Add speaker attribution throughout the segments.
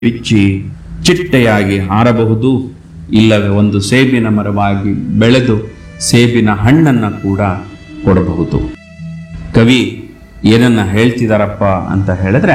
Speaker 1: ಬಿಚ್ಚಿ ಚಿಟ್ಟೆಯಾಗಿ ಹಾರಬಹುದು, ಇಲ್ಲವೇ ಒಂದು ಸೇಬಿನ ಮರವಾಗಿ ಬೆಳೆದು ಸೇಬಿನ ಹಣ್ಣನ್ನು ಕೂಡ ಕೊಡಬಹುದು. ಕವಿ ಏನನ್ನ ಹೇಳ್ತಿದಾರಪ್ಪ ಅಂತ ಹೇಳಿದ್ರೆ,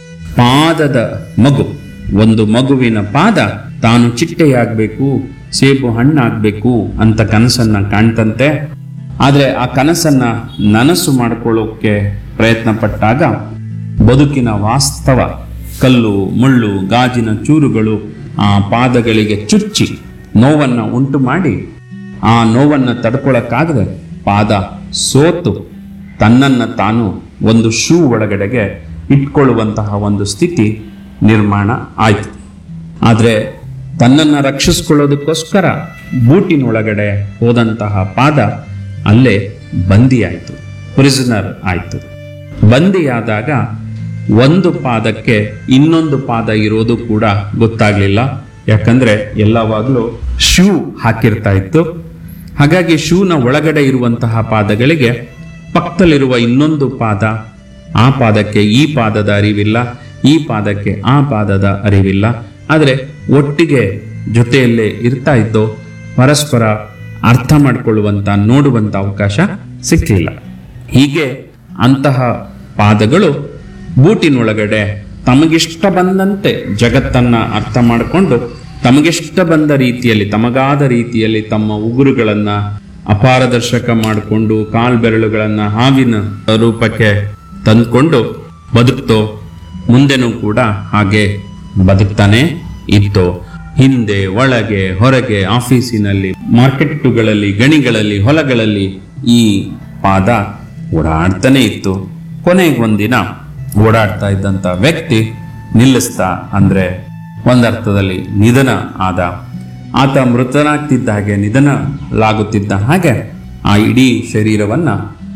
Speaker 1: ಪಾದದ ಮಗು, ಒಂದು ಮಗುವಿನ ಪಾದ ತಾನು ಚಿಟ್ಟೆಯಾಗಬೇಕು, ಸೇಬು ಹಣ್ಣಾಗಬೇಕು ಅಂತ ಕನಸನ್ನ ಕಾಣ್ತಂತೆ. ಆದರೆ ಆ ಕನಸನ್ನ ನನಸು ಮಾಡಿಕೊಳ್ಳೋಕೆ ಪ್ರಯತ್ನ ಪಟ್ಟಾಗ ಬದುಕಿನ ವಾಸ್ತವ, ಕಲ್ಲು ಮುಳ್ಳು ಗಾಜಿನ ಚೂರುಗಳು ಆ ಪಾದಗಳಿಗೆ ಚುಚ್ಚಿ ನೋವನ್ನ ಉಂಟು ಮಾಡಿ, ಆ ನೋವನ್ನ ತಡ್ಕೊಳಕ್ಕಾಗದೆ ಪಾದ ಸೋತು ತನ್ನನ್ನ ತಾನು ಒಂದು ಶೂ ಒಳಗಡೆಗೆ ಇಟ್ಕೊಳ್ಳುವಂತಹ ಒಂದು ಸ್ಥಿತಿ ನಿರ್ಮಾಣ ಆಯಿತು. ಆದರೆ ತನ್ನನ್ನು ರಕ್ಷಿಸ್ಕೊಳ್ಳೋದಕ್ಕೋಸ್ಕರ ಬೂಟಿನೊಳಗಡೆ ಹೋದಂತಹ ಪಾದ ಅಲ್ಲೇ ಬಂದಿಯಾಯಿತು, ಪ್ರಿಸನರ್ ಆಯಿತು. ಬಂದಿಯಾದಾಗ ಒಂದು ಪಾದಕ್ಕೆ ಇನ್ನೊಂದು ಪಾದ ಇರೋದು ಕೂಡ ಗೊತ್ತಾಗ್ಲಿಲ್ಲ. ಯಾಕಂದ್ರೆ ಎಲ್ಲವಾಗಲೂ ಶೂ ಹಾಕಿರ್ತಾ ಇತ್ತು. ಹಾಗಾಗಿ ಶೂನ ಒಳಗಡೆ ಇರುವಂತಹ ಪಾದಗಳಿಗೆ ಪಕ್ಕದಲ್ಲಿರುವ ಇನ್ನೊಂದು ಪಾದ, ಆ ಪಾದಕ್ಕೆ ಈ ಪಾದದ ಅರಿವಿಲ್ಲ, ಈ ಪಾದಕ್ಕೆ ಆ ಪಾದದ ಅರಿವಿಲ್ಲ. ಆದರೆ ಒಟ್ಟಿಗೆ ಜೊತೆಯಲ್ಲೇ ಇರ್ತಾ ಇದ್ದು ಪರಸ್ಪರ ಅರ್ಥ ಮಾಡಿಕೊಳ್ಳುವಂತ ನೋಡುವಂತ ಅವಕಾಶ ಸಿಕ್ಕಲಿಲ್ಲ. ಹೀಗೆ ಅಂತಹ ಪಾದಗಳು ಬೂಟಿನೊಳಗಡೆ ತಮಗಿಷ್ಟ ಬಂದಂತೆ ಜಗತ್ತನ್ನ ಅರ್ಥ ಮಾಡಿಕೊಂಡು ತಮಗಿಷ್ಟ ಬಂದ ರೀತಿಯಲ್ಲಿ, ತಮಗಾದ ರೀತಿಯಲ್ಲಿ ತಮ್ಮ ಉಗುರುಗಳನ್ನ ಅಪಾರದರ್ಶಕ ಮಾಡಿಕೊಂಡು ಕಾಲ್ಬೆರಳುಗಳನ್ನ ಹಾವಿನ ರೂಪಕ್ಕೆ ತಂದುಕೊಂಡು ಬದುಕ್ತೋ, ಮುಂದೆನೂ ಕೂಡ ಹಾಗೆ ಬದುಕ್ತಾನೆ ಇತ್ತು. ಹಿಂದೆ ಒಳಗೆ ಹೊರಗೆ, ಆಫೀಸಿನಲ್ಲಿ, ಮಾರ್ಕೆಟ್ಟುಗಳಲ್ಲಿ, ಗಣಿಗಳಲ್ಲಿ, ಹೊಲಗಳಲ್ಲಿ ಈ ಪಾದ ಓಡಾಡ್ತಾನೆ ಇತ್ತು. ಕೊನೆಗೆ ಒಂದಿನ ಓಡಾಡ್ತಾ ಇದ್ದಂಥ ವ್ಯಕ್ತಿ ನಿಲ್ಲಿಸ್ತಾ, ಅಂದ್ರೆ ಒಂದರ್ಥದಲ್ಲಿ ನಿಧನ ಆದ. ಆತ ಮೃತನಾಗ್ತಿದ್ದ ಹಾಗೆ, ನಿಧನಲಾಗುತ್ತಿದ್ದ ಹಾಗೆ ಆ ಇಡೀ ಶರೀರವನ್ನ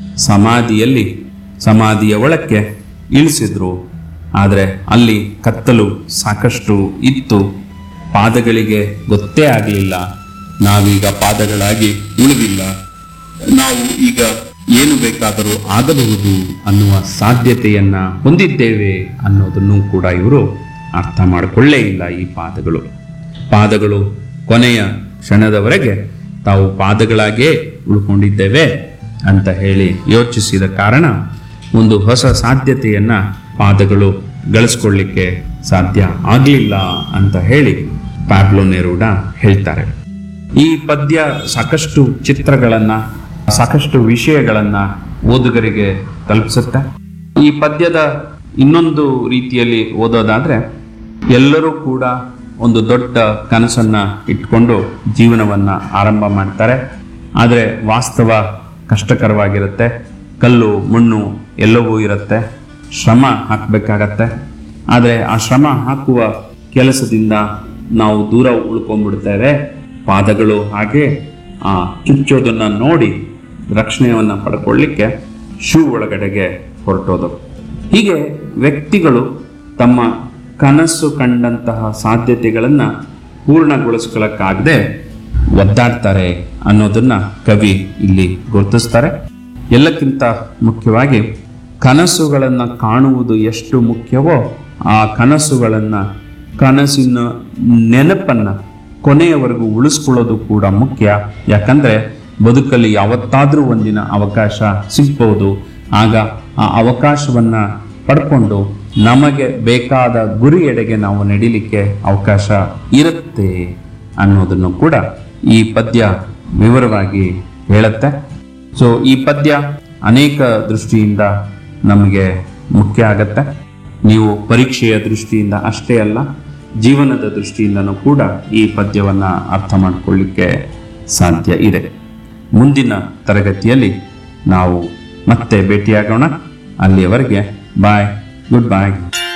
Speaker 1: ಸಮಾಧಿಯ ಒಳಕ್ಕೆ ಇಳಿಸಿದ್ರು. ಆದರೆ ಅಲ್ಲಿ ಕತ್ತಲು ಸಾಕಷ್ಟು ಇತ್ತು. ಪಾದಗಳಿಗೆ ಗೊತ್ತೇ ಆಗಲಿಲ್ಲ, ನಾವೀಗ ಪಾದಗಳಾಗಿ ಉಳಿದಿಲ್ಲ, ನಾವು ಈಗ ಏನು ಬೇಕಾದರೂ ಆಗಬಹುದು ಅನ್ನುವ ಸಾಧ್ಯತೆಯನ್ನ ಹೊಂದಿದ್ದೇವೆ ಅನ್ನೋದನ್ನು ಕೂಡ ಇವರು ಅರ್ಥ ಮಾಡಿಕೊಳ್ಳೇ ಇಲ್ಲ. ಈ ಪಾದಗಳು ಕೊನೆಯ ಕ್ಷಣದವರೆಗೆ ತಾವು ಪಾದಗಳಾಗೇ ಉಳ್ಕೊಂಡಿದ್ದೇವೆ ಅಂತ ಹೇಳಿ ಯೋಚಿಸಿದ ಕಾರಣ ಒಂದು ಹೊಸ ಸಾಧ್ಯತೆಯನ್ನ ಪಾದಗಳು ಗಳಿಸ್ಕೊಳ್ಳಿಕ್ಕೆ ಸಾಧ್ಯ ಆಗಲಿಲ್ಲ ಅಂತ ಹೇಳಿ ಪ್ಯಾಬ್ಲೋ ನೆರೂಡ ಹೇಳ್ತಾರೆ. ಈ ಪದ್ಯ ಸಾಕಷ್ಟು ಚಿತ್ರಗಳನ್ನ, ಸಾಕಷ್ಟು ವಿಷಯಗಳನ್ನ ಓದುಗರಿಗೆ ತಲುಪಿಸುತ್ತೆ. ಈ ಪದ್ಯದ ಇನ್ನೊಂದು ರೀತಿಯಲ್ಲಿ ಓದೋದಾದ್ರೆ, ಎಲ್ಲರೂ ಕೂಡ ಒಂದು ದೊಡ್ಡ ಕನಸನ್ನ ಇಟ್ಕೊಂಡು ಜೀವನವನ್ನ ಆರಂಭ ಮಾಡ್ತಾರೆ. ಆದರೆ ವಾಸ್ತವ ಕಷ್ಟಕರವಾಗಿರುತ್ತೆ. ಕಲ್ಲು ಮಣ್ಣು ಎಲ್ಲವೂ ಇರುತ್ತೆ, ಶ್ರಮ ಹಾಕಬೇಕಾಗತ್ತೆ. ಆದರೆ ಆ ಶ್ರಮ ಹಾಕುವ ಕೆಲಸದಿಂದ ನಾವು ದೂರ ಉಳ್ಕೊಂಡ್ಬಿಡ್ತೇವೆ. ಪಾದಗಳು ಹಾಗೆ ಆ ಚುಚ್ಚೋದನ್ನ ನೋಡಿ ರಕ್ಷಣೆಯನ್ನ ಪಡ್ಕೊಳ್ಳಿಕ್ಕೆ ಶೂ ಒಳಗಡೆಗೆ ಹೊರಟೋದು. ಹೀಗೆ ವ್ಯಕ್ತಿಗಳು ತಮ್ಮ ಕನಸು ಕಂಡಂತಹ ಸಾಧ್ಯತೆಗಳನ್ನ ಪೂರ್ಣಗೊಳಿಸ್ಕೊಳ್ಳಕ್ಕಾಗದೆ ಒದ್ದಾಡ್ತಾರೆ ಅನ್ನೋದನ್ನ ಕವಿ ಇಲ್ಲಿ ಗುರುತಿಸ್ತಾರೆ. ಎಲ್ಲಕ್ಕಿಂತ ಮುಖ್ಯವಾಗಿ ಕನಸುಗಳನ್ನ ಕಾಣುವುದು ಎಷ್ಟು ಮುಖ್ಯವೋ, ಆ ಕನಸಿನ ನೆನಪನ್ನ ಕೊನೆಯವರೆಗೂ ಉಳಿಸ್ಕೊಳ್ಳೋದು ಕೂಡ ಮುಖ್ಯ. ಯಾಕಂದ್ರೆ ಬದುಕಲ್ಲಿ ಯಾವತ್ತಾದ್ರೂ ಒಂದಿನ ಅವಕಾಶ ಸಿಗ್ಬಹುದು. ಆಗ ಆ ಅವಕಾಶವನ್ನ ಪಡ್ಕೊಂಡು ನಮಗೆ ಬೇಕಾದ ಗುರಿಯೆಡೆಗೆ ನಾವು ನಡಿಲಿಕ್ಕೆ ಅವಕಾಶ ಇರುತ್ತೆ ಅನ್ನೋದನ್ನು ಕೂಡ ಈ ಪದ್ಯ ವಿವರವಾಗಿ ಹೇಳುತ್ತೆ. ಸೊ ಈ ಪದ್ಯ ಅನೇಕ ದೃಷ್ಟಿಯಿಂದ ನಮಗೆ ಮುಖ್ಯ ಆಗತ್ತೆ. ನೀವು ಪರೀಕ್ಷೆಯ ದೃಷ್ಟಿಯಿಂದ ಅಷ್ಟೇ ಅಲ್ಲ, ಜೀವನದ ದೃಷ್ಟಿಯಿಂದನೂ ಕೂಡ ಈ ಪದ್ಯವನ್ನ ಅರ್ಥ ಮಾಡಿಕೊಳ್ಳಿಕ್ಕೆ ಸಾಧ್ಯ ಇದೆ. ಮುಂದಿನ ತರಗತಿಯಲ್ಲಿ ನಾವು ಮತ್ತೆ ಭೇಟಿಯಾಗೋಣ. ಅಲ್ಲಿಯವರೆಗೆ ಬಾಯ್, ಗುಡ್ ಬಾಯ್.